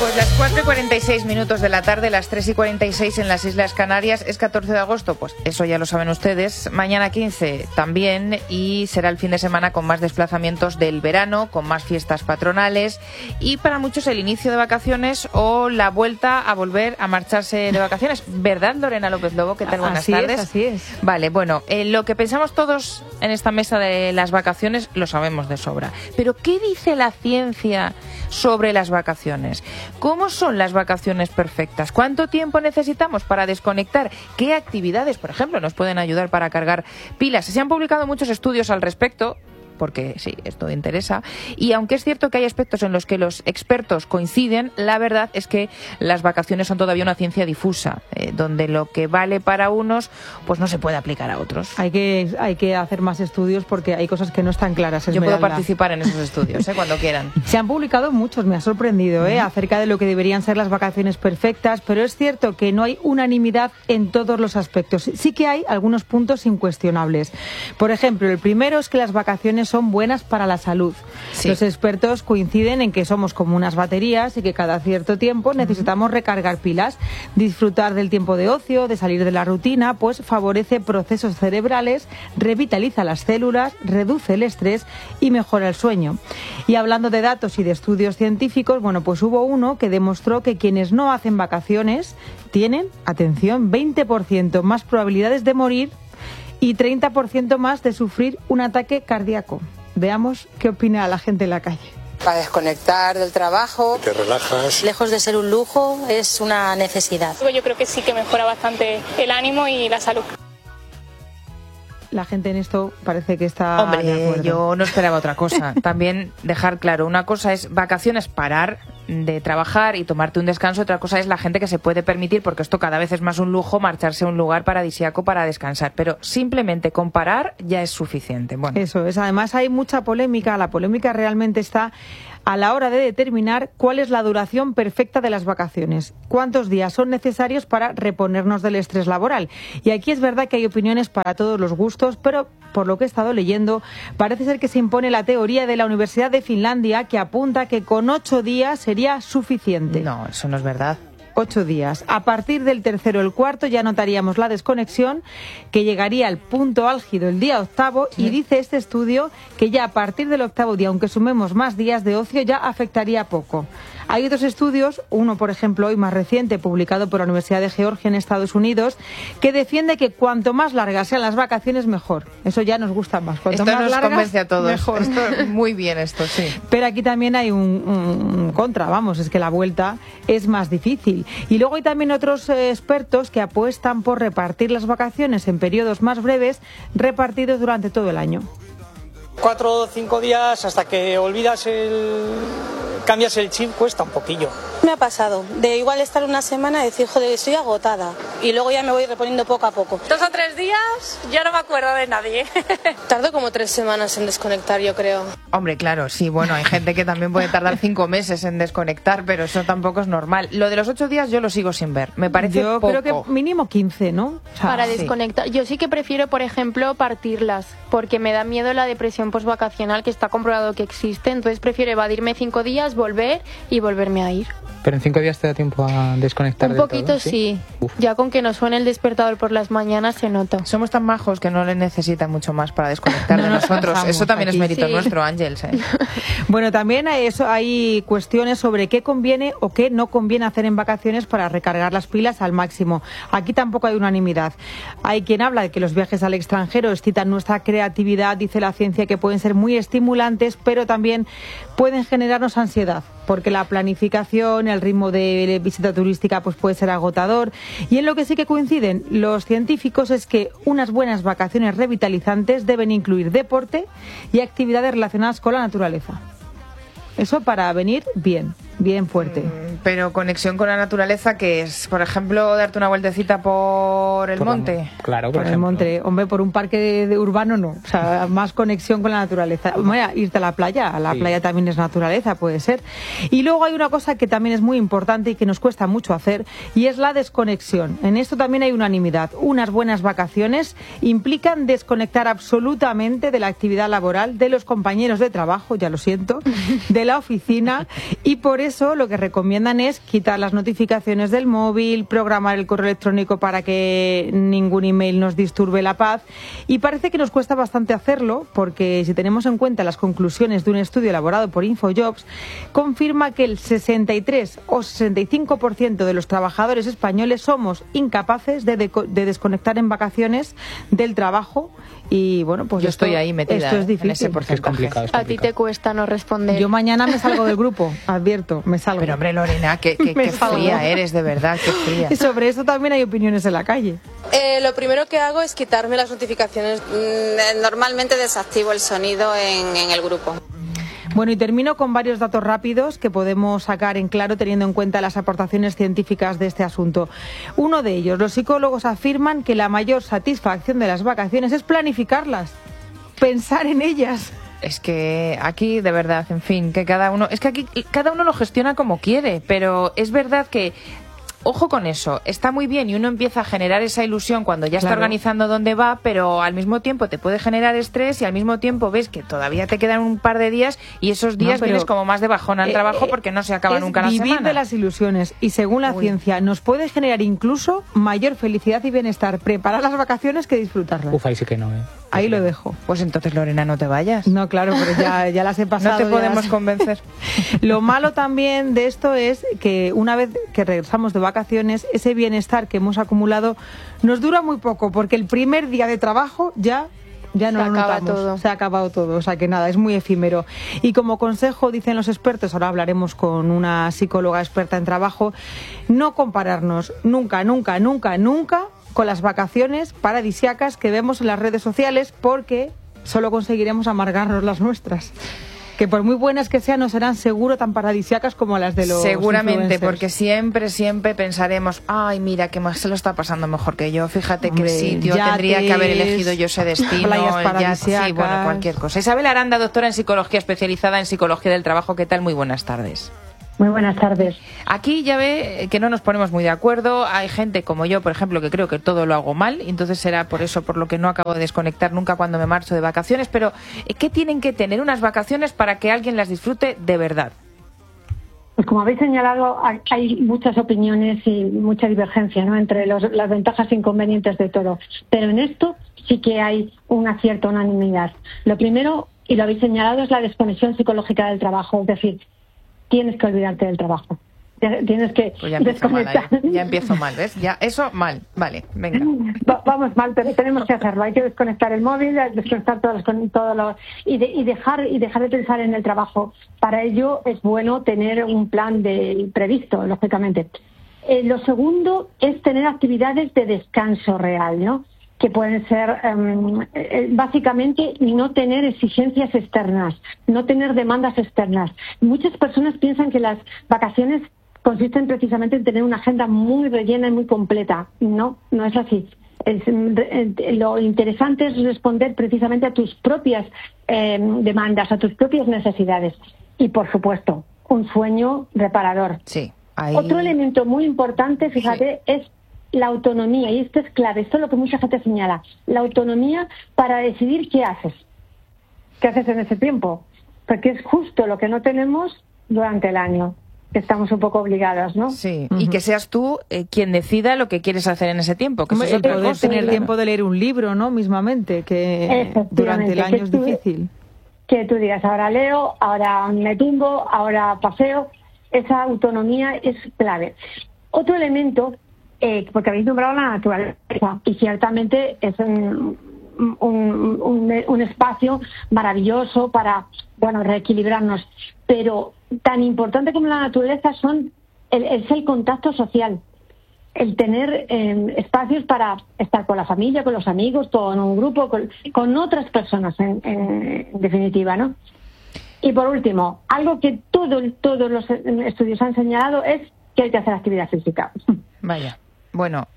Pues las 4:46 de la tarde, las 3:46 en las Islas Canarias. ¿Es 14 de agosto? Pues eso ya lo saben ustedes. Mañana 15 también, y será el fin de semana con más desplazamientos del verano, con más fiestas patronales y para muchos el inicio de vacaciones o la vuelta a volver a marcharse de vacaciones. ¿Verdad, Lorena López Lobo? ¿Qué tal? Buenas tardes. Así es. Vale, bueno, lo que pensamos todos en esta mesa de las vacaciones lo sabemos de sobra. Pero ¿qué dice la ciencia sobre las vacaciones? ¿Cómo son las vacaciones perfectas? ¿Cuánto tiempo necesitamos para desconectar? ¿Qué actividades, por ejemplo, nos pueden ayudar para cargar pilas? Se han publicado muchos estudios al respecto, porque sí, esto interesa, y aunque es cierto que hay aspectos en los que los expertos coinciden, la verdad es que las vacaciones son todavía una ciencia difusa, donde lo que vale para unos pues no se puede aplicar a otros. Hay que hacer más estudios porque hay cosas que no están claras. Yo puedo participar en esos estudios, cuando quieran. Se han publicado muchos, me ha sorprendido, acerca de lo que deberían ser las vacaciones perfectas, pero es cierto que no hay unanimidad en todos los aspectos. Sí que hay algunos puntos incuestionables. Por ejemplo, el primero es que las vacaciones son buenas para la salud. Sí. Los expertos coinciden en que somos como unas baterías y que cada cierto tiempo necesitamos recargar pilas. Disfrutar del tiempo de ocio, de salir de la rutina, pues favorece procesos cerebrales, revitaliza las células, reduce el estrés y mejora el sueño. Y hablando de datos y de estudios científicos, bueno, pues hubo uno que demostró que quienes no hacen vacaciones tienen, atención, 20% más probabilidades de morir y 30% más de sufrir un ataque cardíaco. Veamos qué opina la gente en la calle. Para desconectar del trabajo. Te relajas. Lejos de ser un lujo, es una necesidad. Yo creo que sí que mejora bastante el ánimo y la salud. La gente en esto parece que está de acuerdo. Hombre, yo no esperaba otra cosa. También dejar claro, una cosa es vacaciones, parar de trabajar y tomarte un descanso, otra cosa es la gente que se puede permitir, porque esto cada vez es más un lujo, marcharse a un lugar paradisíaco para descansar, pero simplemente con parar ya es suficiente. Bueno. Eso es, además hay mucha polémica, la polémica realmente está a la hora de determinar cuál es la duración perfecta de las vacaciones, cuántos días son necesarios para reponernos del estrés laboral. Y aquí es verdad que hay opiniones para todos los gustos, pero por lo que he estado leyendo, parece ser que se impone la teoría de la Universidad de Finlandia, que apunta que con 8 días sería suficiente. No, eso no es verdad. 8 días. A partir del tercero o el cuarto ya notaríamos la desconexión, que llegaría al punto álgido el día 8, y dice este estudio que ya a partir del 8º día, aunque sumemos más días de ocio, ya afectaría poco. Hay otros estudios, uno por ejemplo hoy más reciente, publicado por la Universidad de Georgia en Estados Unidos, que defiende que cuanto más largas sean las vacaciones mejor. Eso ya nos gusta más. Cuanto esto más nos largas, convence a todos. Mejor. Esto, muy bien esto, sí. Pero aquí también hay un contra, vamos, es que la vuelta es más difícil. Y luego hay también otros expertos que apuestan por repartir las vacaciones en periodos más breves, repartidos durante todo el año. 4 o 5 días hasta que cambias el chip, cuesta un poquillo. Me ha pasado de igual estar una semana y decir, joder, estoy agotada, y luego ya me voy reponiendo poco a poco. 2 o 3 días, yo no me acuerdo de nadie. Tardo como 3 semanas en desconectar, yo creo. Hombre, claro, sí, bueno, hay gente que también puede tardar 5 meses en desconectar, pero eso tampoco es normal. Lo de los 8 días yo lo sigo sin ver, me parece yo poco. Creo que mínimo 15, ¿no? O sea, para desconectar. Sí. Yo sí que prefiero, por ejemplo, partirlas, porque me da miedo la depresión postvacacional, que está comprobado que existe, entonces prefiero evadirme 5 días, volver y volverme a ir. ¿Pero en 5 días te da tiempo a desconectar? Un poquito, sí. Ya con que nos suene el despertador por las mañanas se nota. Somos tan majos que no le necesitan mucho más para desconectar de nosotros. Eso también es mérito nuestro, Ángels. Bueno, también hay cuestiones sobre qué conviene o qué no conviene hacer en vacaciones para recargar las pilas al máximo. Aquí tampoco hay unanimidad. Hay quien habla de que los viajes al extranjero excitan nuestra creatividad, dice la ciencia que pueden ser muy estimulantes, pero también pueden generarnos ansiedad, porque la planificación, el ritmo de visita turística pues puede ser agotador. Y en lo que sí que coinciden los científicos es que unas buenas vacaciones revitalizantes deben incluir deporte y actividades relacionadas con la naturaleza. Eso para venir bien fuerte. Pero conexión con la naturaleza, que es, por ejemplo, darte una vueltecita por el monte. Claro, por el monte. Hombre, por un parque de urbano no. O sea, más conexión con la naturaleza. Mira, irte a la playa. La playa también es naturaleza, puede ser. Y luego hay una cosa que también es muy importante y que nos cuesta mucho hacer, y es la desconexión. En esto también hay unanimidad. Unas buenas vacaciones implican desconectar absolutamente de la actividad laboral, de los compañeros de trabajo, ya lo siento, de la oficina, y por eso lo que recomiendan recomiendan es quitar las notificaciones del móvil, programar el correo electrónico para que ningún email nos disturbe la paz. Y parece que nos cuesta bastante hacerlo, porque si tenemos en cuenta las conclusiones de un estudio elaborado por InfoJobs, confirma que el 63 o 65% de los trabajadores españoles somos incapaces de desconectar en vacaciones del trabajo. Y bueno, pues yo estoy ahí metida, esto es difícil. en ese porcentaje. Es complicado. A ti te cuesta no responder. Yo mañana me salgo del grupo, advierto, me salgo. Pero hombre, Lorena, qué fría eres, de verdad, qué fría. Y sobre eso también hay opiniones en la calle. Lo primero que hago es quitarme las notificaciones. Normalmente desactivo el sonido en el grupo. Bueno, y termino con varios datos rápidos que podemos sacar en claro teniendo en cuenta las aportaciones científicas de este asunto. Uno de ellos, los psicólogos afirman que la mayor satisfacción de las vacaciones es planificarlas, pensar en ellas. Es que aquí, de verdad, en fin, que cada uno lo gestiona como quiere, pero es verdad que ojo con eso, está muy bien y uno empieza a generar esa ilusión cuando ya está organizando dónde va, pero al mismo tiempo te puede generar estrés y al mismo tiempo ves que todavía te quedan un par de días y esos días vienes como más de bajón al trabajo porque no se acaba nunca la semana. Vivir de las ilusiones y según la ciencia nos puede generar incluso mayor felicidad y bienestar preparar las vacaciones que disfrutarlas. Uf, ahí sí que no, Ahí lo dejo. Pues entonces, Lorena, no te vayas. No, claro, pero ya las he pasado. No te podemos convencer. Lo malo también de esto es que una vez que regresamos de vacaciones, ese bienestar que hemos acumulado nos dura muy poco, porque el primer día de trabajo ya no lo notamos. Se ha acabado todo, o sea que nada, es muy efímero. Y como consejo, dicen los expertos, ahora hablaremos con una psicóloga experta en trabajo, no compararnos nunca con las vacaciones paradisíacas que vemos en las redes sociales, porque solo conseguiremos amargarnos las nuestras. Que por muy buenas que sean, no serán seguro tan paradisíacas como las de los seguramente, influencers. porque siempre pensaremos, ay, mira, que más se lo está pasando mejor que yo, fíjate qué sitio tendría que haber elegido yo ese destino, playas paradisíacas. Sí, bueno, cualquier cosa. Isabel Aranda, doctora en psicología, especializada en psicología del trabajo, ¿qué tal? Muy buenas tardes. Muy buenas tardes. Aquí ya ve que no nos ponemos muy de acuerdo. Hay gente como yo, por ejemplo, que creo que todo lo hago mal, y entonces será por eso por lo que no acabo de desconectar nunca cuando me marcho de vacaciones. Pero ¿qué tienen que tener unas vacaciones para que alguien las disfrute de verdad? Pues como habéis señalado, hay muchas opiniones y mucha divergencia, ¿no?, entre las ventajas e inconvenientes de todo. Pero en esto sí que hay una cierta unanimidad. Lo primero, y lo habéis señalado, es la desconexión psicológica del trabajo. Es decir, tienes que olvidarte del trabajo. Tienes que pues ya desconectar. Mal, ya empiezo mal, ¿ves? Ya, eso mal. Vale, venga. Vamos mal, pero tenemos que hacerlo. Hay que desconectar el móvil, desconectar y dejar de pensar en el trabajo. Para ello es bueno tener un plan previsto, lógicamente. Lo segundo es tener actividades de descanso real, ¿no?, que pueden ser básicamente no tener exigencias externas, no tener demandas externas. Muchas personas piensan que las vacaciones consisten precisamente en tener una agenda muy rellena y muy completa. No es así. Lo interesante es responder precisamente a tus propias demandas, a tus propias necesidades. Y, por supuesto, un sueño reparador. Sí. Otro elemento muy importante, fíjate, es la autonomía, y esto es clave, esto es lo que mucha gente señala, la autonomía para decidir qué haces en ese tiempo, porque es justo lo que no tenemos durante el año, que estamos un poco obligadas, ¿no? Sí, y que seas tú quien decida lo que quieres hacer en ese tiempo, que eso es otra poder cosa. tener tiempo de leer un libro, ¿no?, mismamente, que durante el año es difícil. Que tú digas, ahora leo, ahora me tumbo, ahora paseo, esa autonomía es clave. Otro elemento, porque habéis nombrado la naturaleza, y ciertamente es un espacio maravilloso para, reequilibrarnos, pero tan importante como la naturaleza es el contacto social, el tener espacios para estar con la familia, con los amigos, con un grupo, con otras personas, en definitiva, ¿no? Y por último, algo que todos los estudios han señalado es que hay que hacer actividad física. Vaya. Bueno,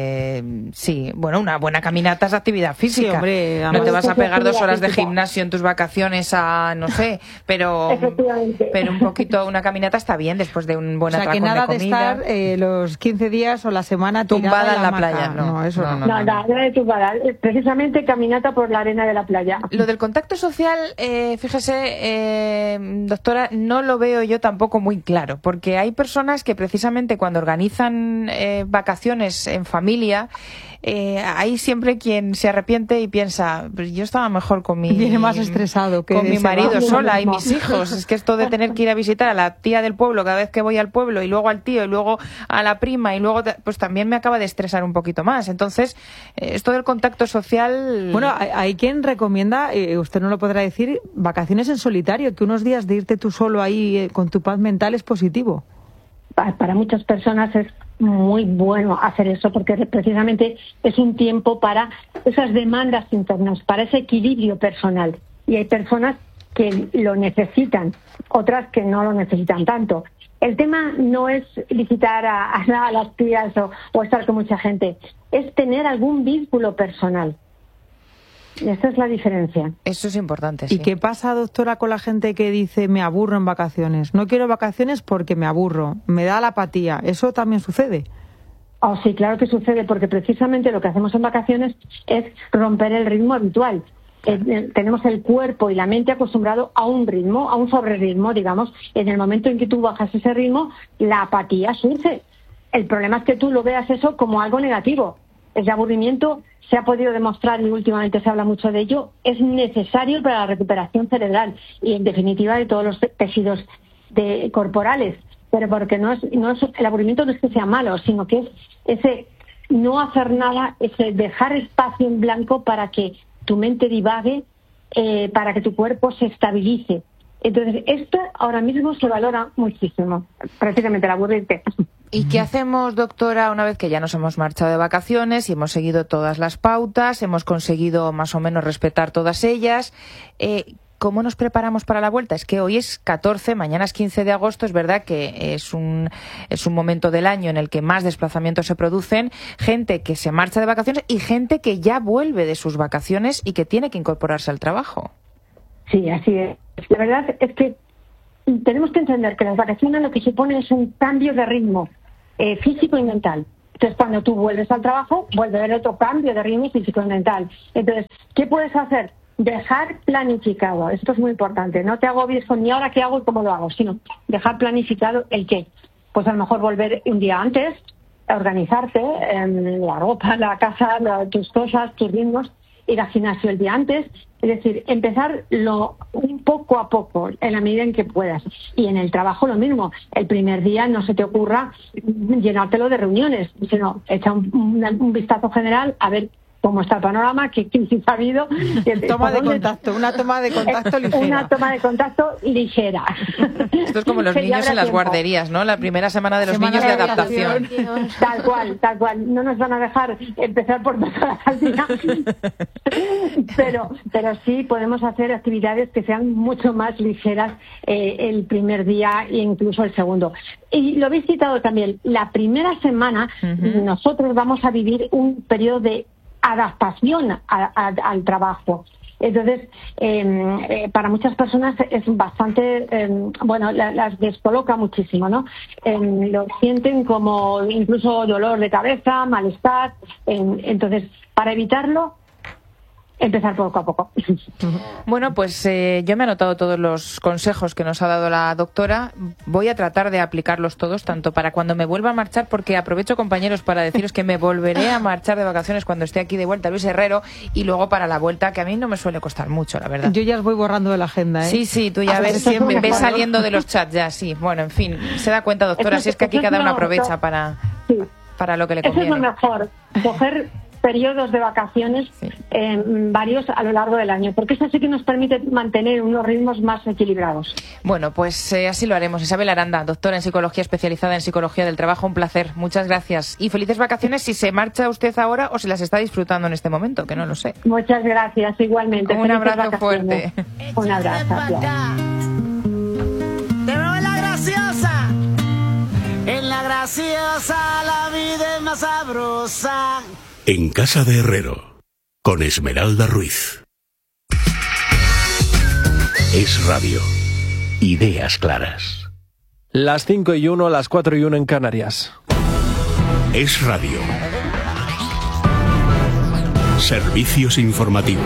sí, bueno, una buena caminata es actividad física. Sí, hombre, no te vas a pegar 2 horas de física. gimnasio en tus vacaciones a, no sé, pero un poquito, una caminata está bien después de un buen O sea, que atracón nada de de comida. estar los 15 días o la semana Tumbada tirada en la hamaca. playa, no. Eso no. No, nada de tumbada. Precisamente caminata por la arena de la playa. Lo del contacto social, fíjese, doctora, no lo veo yo tampoco muy claro, porque hay personas que precisamente cuando organizan vacaciones en familia, hay siempre quien se arrepiente y piensa, pues yo estaba mejor con mi... Viene más estresado que con mi ese marido va. sola y mis hijos. Es que esto de tener que ir a visitar a la tía del pueblo cada vez que voy al pueblo y luego al tío y luego a la prima y luego pues también me acaba de estresar un poquito más. Entonces, esto del contacto social... Bueno, hay quien recomienda, usted no lo podrá decir, vacaciones en solitario, que unos días de irte tú solo ahí con tu paz mental es positivo. Para muchas personas es muy bueno hacer eso porque precisamente es un tiempo para esas demandas internas, para ese equilibrio personal. Y hay personas que lo necesitan, otras que no lo necesitan tanto. El tema no es visitar a las tías o estar con mucha gente, es tener algún vínculo personal. Esa es la diferencia. Eso es importante, sí. ¿Y qué pasa, doctora, con la gente que dice me aburro en vacaciones? No quiero vacaciones porque me aburro, me da la apatía. ¿Eso también sucede? Oh, sí, claro que sucede, porque precisamente lo que hacemos en vacaciones es romper el ritmo habitual. Tenemos el cuerpo y la mente acostumbrado a un ritmo, a un sobreritmo, digamos. En el momento en que tú bajas ese ritmo, la apatía surge. El problema es que tú lo veas eso como algo negativo. El aburrimiento se ha podido demostrar y últimamente se habla mucho de ello, es necesario para la recuperación cerebral y en definitiva de todos los tejidos corporales, pero porque no es el aburrimiento no es que sea malo, sino que es ese no hacer nada, ese dejar espacio en blanco para que tu mente divague, para que tu cuerpo se estabilice. Entonces, esto ahora mismo se valora muchísimo, prácticamente el aburrirte. ¿Y qué hacemos, doctora, una vez que ya nos hemos marchado de vacaciones y hemos seguido todas las pautas, hemos conseguido más o menos respetar todas ellas? ¿Cómo nos preparamos para la vuelta? Es que hoy es 14, mañana es 15 de agosto, es verdad que es un momento del año en el que más desplazamientos se producen, gente que se marcha de vacaciones y gente que ya vuelve de sus vacaciones y que tiene que incorporarse al trabajo. Sí, así es. La verdad es que tenemos que entender que las vacaciones lo que supone es un cambio de ritmo físico y mental. Entonces, cuando tú vuelves al trabajo, vuelve a haber otro cambio de ritmo físico y mental. Entonces, ¿qué puedes hacer? Dejar planificado. Esto es muy importante. No te agobies con ni ahora qué hago y cómo lo hago, sino dejar planificado el qué. Pues a lo mejor volver un día antes, organizarte, la ropa, la casa, tus cosas, tus ritmos, ir al gimnasio el día antes. Es decir, empezar un poco a poco, en la medida en que puedas. Y en el trabajo lo mismo. El primer día no se te ocurra llenártelo de reuniones, sino echa un vistazo general a ver cómo está el panorama, qué crisis ha habido. Una toma de contacto ligera. Una toma de contacto ligera. Esto es como los niños en las guarderías, ¿no? La primera semana de los niños de adaptación. Tal cual. No nos van a dejar empezar por 2 horas al día. Pero sí podemos hacer actividades que sean mucho más ligeras el primer día e incluso el segundo. Y lo habéis citado también, la primera semana nosotros vamos a vivir un periodo de adaptación al trabajo. Entonces, para muchas personas es bastante, las descoloca muchísimo, ¿no? Lo sienten como incluso dolor de cabeza, malestar. Entonces, para evitarlo, empezar poco a poco. Bueno, pues yo me he anotado todos los consejos que nos ha dado la doctora. Voy a tratar de aplicarlos todos, tanto para cuando me vuelva a marchar, porque aprovecho, compañeros, para deciros que me volveré a marchar de vacaciones cuando esté aquí de vuelta, Luis Herrero, y luego para la vuelta, que a mí no me suele costar mucho, la verdad. Yo ya os voy borrando de la agenda, ¿eh? Sí, tú ya ves saliendo de los chats ya, sí. Bueno, en fin, se da cuenta, doctora, si es que aquí cada uno aprovecha para lo que le conviene. Eso es lo mejor, coger periodos de vacaciones varios a lo largo del año, porque eso sí que nos permite mantener unos ritmos más equilibrados. Bueno, pues así lo haremos. Isabel Aranda, doctora en psicología, especializada en psicología del trabajo, un placer, muchas gracias y felices vacaciones si se marcha usted ahora o si las está disfrutando en este momento, que no lo sé. Muchas gracias, igualmente. Un abrazo fuerte. Un abrazo. Te veo la graciosa en la vida graciosa, la vida es más sabrosa. En Casa de Herrero, con Esmeralda Ruiz. Es Radio. Ideas claras. Las 5:01, las 4:01 en Canarias. Es Radio. Servicios informativos.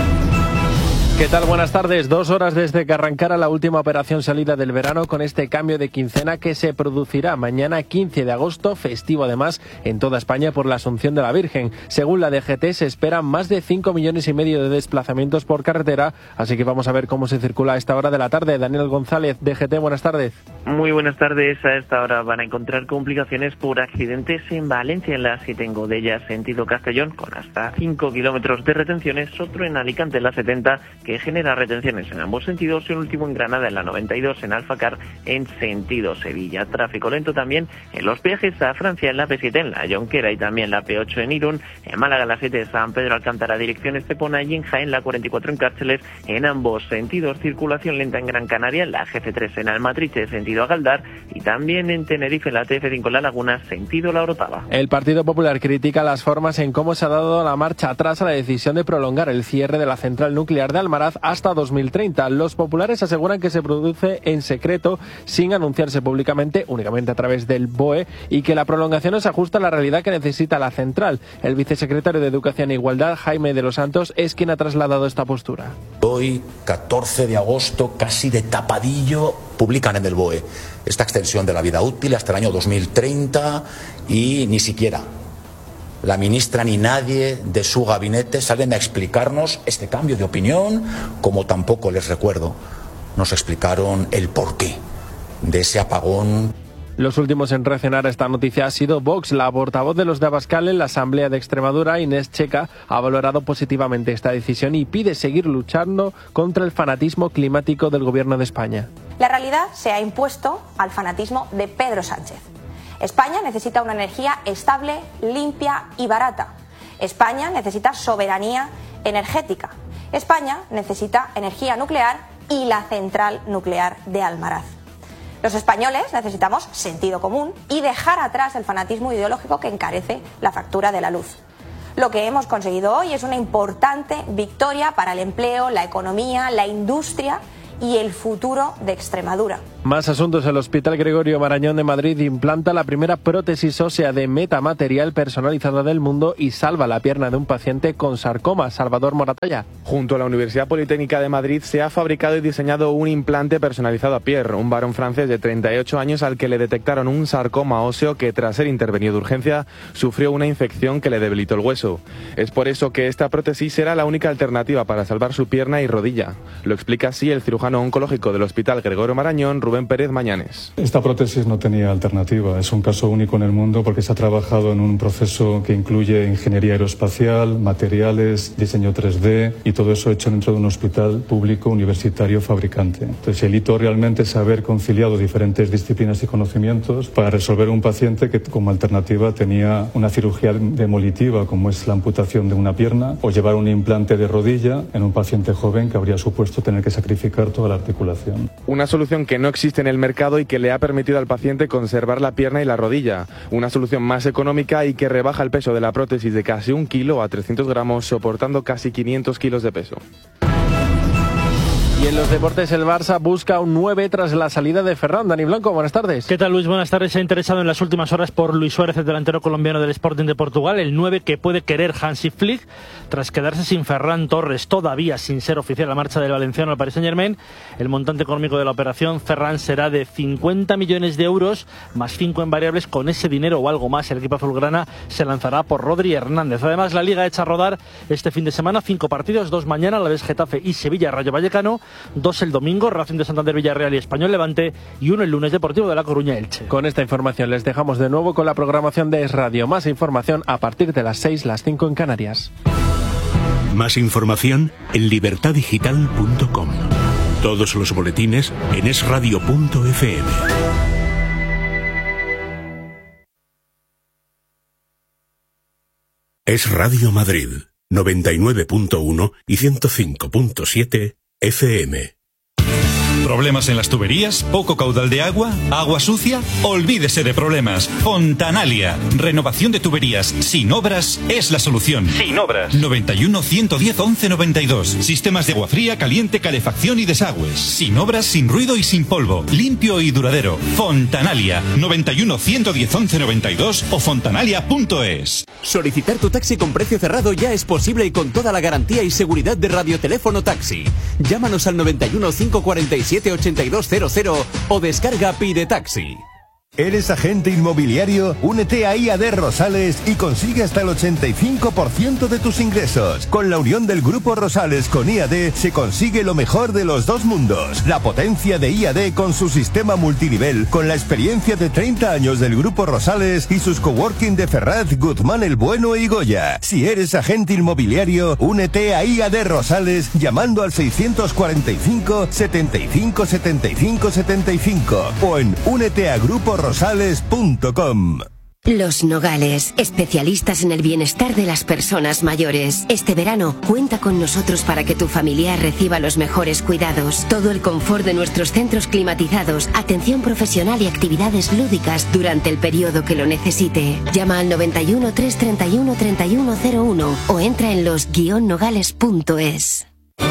¿Qué tal? Buenas tardes. 2 horas desde que arrancara la última operación salida del verano con este cambio de quincena que se producirá mañana 15 de agosto, festivo además en toda España por la Asunción de la Virgen. Según la DGT se esperan más de 5,5 millones de desplazamientos por carretera, así que vamos a ver cómo se circula a esta hora de la tarde. Daniel González, DGT, buenas tardes. Muy buenas tardes. A esta hora van a encontrar complicaciones por accidentes en Valencia, en la 7 en Godella, sentido Castellón, con hasta 5 kilómetros de retenciones, otro en Alicante, en la 70, que genera retenciones en ambos sentidos, y un último en Granada, en la 92, en Alfacar, en sentido Sevilla. Tráfico lento también en los viajes a Francia, en la P7, en la Jonquera, y también la P8 en Irún, en Málaga, la 7, San Pedro Alcántara, dirección Estepona, y en Jaén, la 44 en Cárceles, en ambos sentidos. Circulación lenta en Gran Canaria, en la GC3 en Almatriche, sentido Agaldar, y también en Tenerife, en la TF5 en La Laguna, sentido La Orotava. El Partido Popular critica las formas en cómo se ha dado la marcha atrás a la decisión de prolongar el cierre de la central nuclear de Almaraz hasta 2030. Los populares aseguran que se produce en secreto, sin anunciarse públicamente, únicamente a través del BOE, y que la prolongación no se ajusta a la realidad que necesita la central. El vicesecretario de Educación e Igualdad, Jaime de los Santos, es quien ha trasladado esta postura. Hoy, 14 de agosto, casi de tapadillo, publican en el BOE esta extensión de la vida útil hasta el año 2030, y ni siquiera la ministra ni nadie de su gabinete salen a explicarnos este cambio de opinión, como tampoco, les recuerdo, nos explicaron el porqué de ese apagón. Los últimos en reaccionar a esta noticia ha sido Vox. La portavoz de los de Abascal en la Asamblea de Extremadura, Inés Checa, ha valorado positivamente esta decisión y pide seguir luchando contra el fanatismo climático del Gobierno de España. La realidad se ha impuesto al fanatismo de Pedro Sánchez. España necesita una energía estable, limpia y barata. España necesita soberanía energética. España necesita energía nuclear y la central nuclear de Almaraz. Los españoles necesitamos sentido común y dejar atrás el fanatismo ideológico que encarece la factura de la luz. Lo que hemos conseguido hoy es una importante victoria para el empleo, la economía, la industria y el futuro de Extremadura. Más asuntos. El Hospital Gregorio Marañón de Madrid implanta la primera prótesis ósea de metamaterial personalizada del mundo y salva la pierna de un paciente con sarcoma. Salvador Moratalla. Junto a la Universidad Politécnica de Madrid se ha fabricado y diseñado un implante personalizado a Pierre, un varón francés de 38 años al que le detectaron un sarcoma óseo que, tras ser intervenido de urgencia, sufrió una infección que le debilitó el hueso. Es por eso que esta prótesis será la única alternativa para salvar su pierna y rodilla. Lo explica así el cirujano oncológico del Hospital Gregorio Marañón, Rubén Pérez Mañanes. Esta prótesis no tenía alternativa, es un caso único en el mundo porque se ha trabajado en un proceso que incluye ingeniería aeroespacial, materiales, diseño 3D y todo eso hecho dentro de un hospital público universitario fabricante. Entonces el hito realmente es haber conciliado diferentes disciplinas y conocimientos para resolver un paciente que como alternativa tenía una cirugía demolitiva como es la amputación de una pierna o llevar un implante de rodilla en un paciente joven que habría supuesto tener que sacrificar toda la articulación. Una solución que no existe en el mercado y que le ha permitido al paciente conservar la pierna y la rodilla. Una solución más económica y que rebaja el peso de la prótesis de casi 1 kilo a 300 gramos, soportando casi 500 kilos de peso. Y en los deportes el Barça busca un 9 tras la salida de Ferran. Dani Blanco, buenas tardes. ¿Qué tal, Luis? Buenas tardes. Se ha interesado en las últimas horas por Luis Suárez, el delantero colombiano del Sporting de Portugal, el 9 que puede querer Hansi Flick tras quedarse sin Ferran Torres, todavía sin ser oficial la marcha del valenciano al Paris Saint-Germain. El montante económico de la operación Ferran será de 50 millones de euros más 5 en variables. Con ese dinero o algo más el equipo azulgrana se lanzará por Rodri Hernández. Además, la Liga echa a rodar este fin de semana 5 partidos, 2 mañana, Alavés Getafe y Sevilla Rayo Vallecano, 2 el domingo, Racing de Santander Villarreal y Español Levante, y 1 el lunes, Deportivo de La Coruña Elche. Con esta información les dejamos de nuevo con la programación de Es Radio. Más información a partir de las 6, las 5 en Canarias. Más información en libertadigital.com. Todos los boletines en esradio.fm. Es Radio Madrid, 99.1 y 105.7 FM. ¿Problemas en las tuberías? ¿Poco caudal de agua? ¿Agua sucia? Olvídese de problemas. Fontanalia. Renovación de tuberías sin obras es la solución. Sin obras. 91 110 11 92. Sistemas de agua fría, caliente, calefacción y desagües. Sin obras, sin ruido y sin polvo. Limpio y duradero. Fontanalia. 91 110 11 92 o fontanalia.es. Solicitar tu taxi con precio cerrado ya es posible y con toda la garantía y seguridad de Radioteléfono Taxi. Llámanos al 91 547 8200 o descarga Pide Taxi. ¿Eres agente inmobiliario? Únete a IAD Rosales y consigue hasta el 85% de tus ingresos. Con la unión del Grupo Rosales con IAD se consigue lo mejor de los dos mundos. La potencia de IAD con su sistema multinivel, con la experiencia de 30 años del Grupo Rosales y sus coworking de Ferraz, Guzmán el Bueno y Goya. Si eres agente inmobiliario, únete a IAD Rosales llamando al 645 75 75 75 o en úneteagruporosales.com. Los Nogales, especialistas en el bienestar de las personas mayores. Este verano, cuenta con nosotros para que tu familiar reciba los mejores cuidados. Todo el confort de nuestros centros climatizados, atención profesional y actividades lúdicas durante el periodo que lo necesite. Llama al 91 331 3101 o entra en los-nogales.es.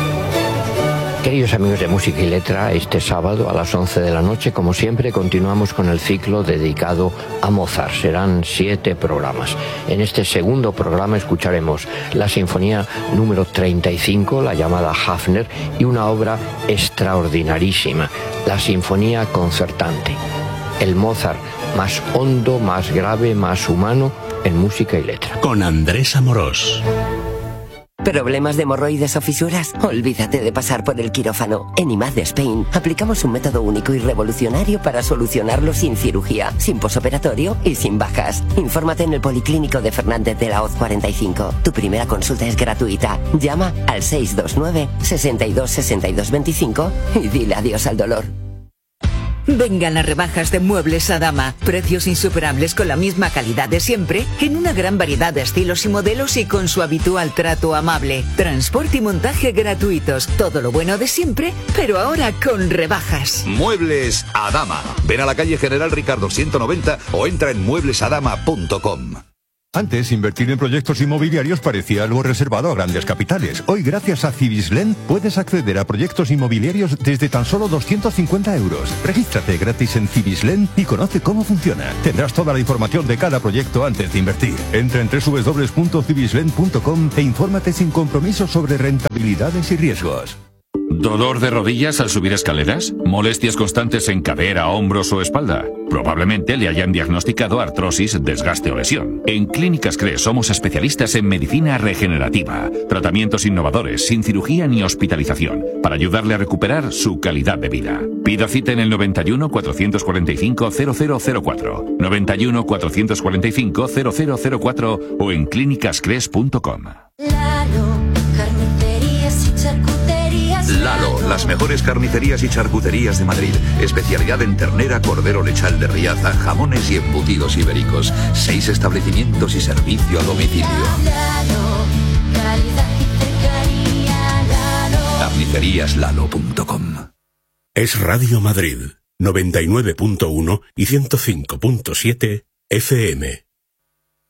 Queridos amigos de Música y Letra, este sábado a las 11 de la noche, como siempre, continuamos con el ciclo dedicado a Mozart. Serán 7 programas. En este segundo programa escucharemos la Sinfonía número 35, la llamada Hafner, y una obra extraordinarísima, la Sinfonía Concertante. El Mozart más hondo, más grave, más humano en Música y Letra. Con Andrés Amorós. ¿Problemas de hemorroides o fisuras? Olvídate de pasar por el quirófano. En IMAD de Spain aplicamos un método único y revolucionario para solucionarlo sin cirugía, sin posoperatorio y sin bajas. Infórmate en el Policlínico de Fernández de la Hoz 45. Tu primera consulta es gratuita. Llama al 629 62 62 25 y dile adiós al dolor. Vengan las rebajas de Muebles Adama. Precios insuperables con la misma calidad de siempre, en una gran variedad de estilos y modelos y con su habitual trato amable. Transporte y montaje gratuitos. Todo lo bueno de siempre, pero ahora con rebajas. Muebles Adama. Ven a la calle General Ricardo 190 o entra en mueblesadama.com. Antes, invertir en proyectos inmobiliarios parecía algo reservado a grandes capitales. Hoy, gracias a Cibislen, puedes acceder a proyectos inmobiliarios desde tan solo 250 euros. Regístrate gratis en Cibislen y conoce cómo funciona. Tendrás toda la información de cada proyecto antes de invertir. Entra en www.cibislen.com e infórmate sin compromiso sobre rentabilidades y riesgos. ¿Dolor de rodillas al subir escaleras? ¿Molestias constantes en cadera, hombros o espalda? Probablemente le hayan diagnosticado artrosis, desgaste o lesión. En Clínicas CRE somos especialistas en medicina regenerativa, tratamientos innovadores, sin cirugía ni hospitalización, para ayudarle a recuperar su calidad de vida. Pida cita en el 91 445 0004, 91 445 0004 o en clínicascres.com. Lalo, las mejores carnicerías y charcuterías de Madrid. Especialidad en ternera, cordero lechal de Riaza, jamones y embutidos ibéricos. 6 establecimientos y servicio a domicilio. Carniceríaslalo.com. Es Radio Madrid, 99.1 y 105.7 FM.